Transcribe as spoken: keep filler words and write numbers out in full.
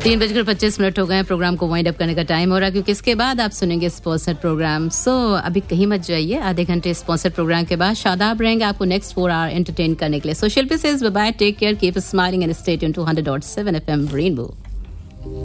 तीन बजकर पच्चीस मिनट हो गए हैं. प्रोग्राम को वाइंड अप करने का टाइम हो रहा है क्योंकि इसके बाद आप सुनेंगे स्पॉन्सर्ड प्रोग्राम. सो so, अभी कहीं मत जाइए. आधे घंटे स्पॉन्सर्ड प्रोग्राम के बाद शादाब रहेंगे आपको नेक्स्ट फोर आवर एंटरटेन करने के लिए. सो शिल्पी says bye bye, take care, keep smiling and stay tuned two hundred point seven FM rainbow.